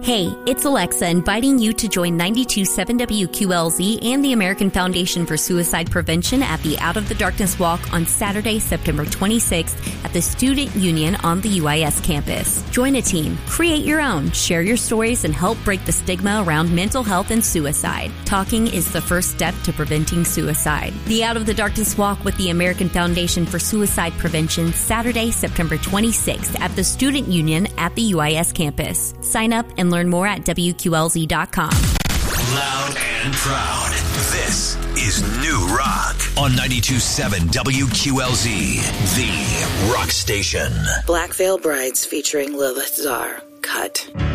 Hey, it's Alexa inviting you to join 92.7 WQLZ and the American Foundation for Suicide Prevention at the Out of the Darkness Walk on Saturday, September 26th at the Student Union on the UIS campus. Join a team, create your own, share your stories, and help break the stigma around mental health and suicide. Talking is the first step to preventing suicide. The Out of the Darkness Walk with the American Foundation for Suicide Prevention, Saturday, September 26th at the Student Union at the UIS campus. Sign up and learn more at WQLZ.com. Loud and proud. This is New Rock on 92.7 WQLZ, the rock station. Black Veil Brides featuring Lilith Czar. Cut.